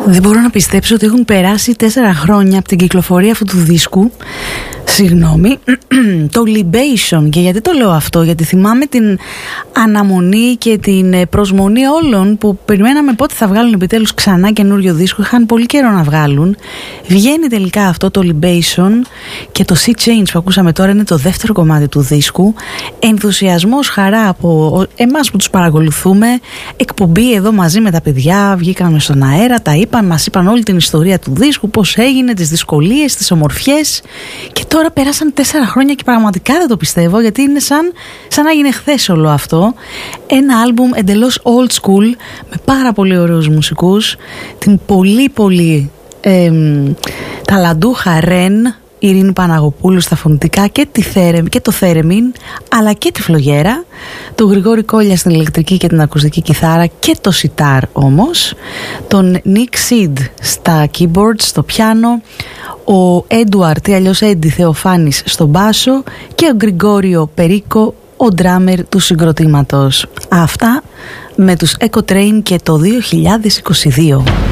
Δεν μπορώ να πιστέψω ότι έχουν περάσει 4 χρόνια από την κυκλοφορία αυτού του δίσκου. Συγγνώμη, το Libation. Και γιατί το λέω αυτό? Γιατί θυμάμαι την αναμονή και την προσμονή όλων που περιμέναμε πότε θα βγάλουν επιτέλους ξανά καινούριο δίσκο. Είχαν πολύ καιρό να βγάλουν. Βγαίνει τελικά αυτό το Libation και το Sea Change που ακούσαμε τώρα είναι το δεύτερο κομμάτι του δίσκου. Ενθουσιασμός, χαρά από εμάς που τους παρακολουθούμε. Εκπομπή εδώ μαζί με τα παιδιά. Βγήκαμε στον αέρα, τα είπαν, μας είπαν όλη την ιστορία του δίσκου, πώς έγινε, τις δυσκολίες, τις ομορφιές. Και τώρα πέρασαν 4 χρόνια και πραγματικά δεν το πιστεύω, γιατί είναι σαν να γίνει χθες όλο αυτό. Ένα άλμπουμ εντελώς old school με πάρα πολύ ωραίους μουσικούς. Την πολύ ταλαντούχα Ρεν Ειρήνη Παναγοπούλου στα φωνητικά και το Θέρεμιν, αλλά και τη Φλογέρα, τον Γρηγόρη Κόλια στην ηλεκτρική και την ακουστική κιθάρα και το σιτάρ όμως, τον Nick Sid στα keyboards, στο πιάνο, ο Έντουαρτ ή αλλιώς Έντι Θεοφάνης στον μπάσο και ο Γκριγόριο Περίκο, ο ντράμερ του συγκροτήματος. Αυτά με τους Echo Train και το 2022.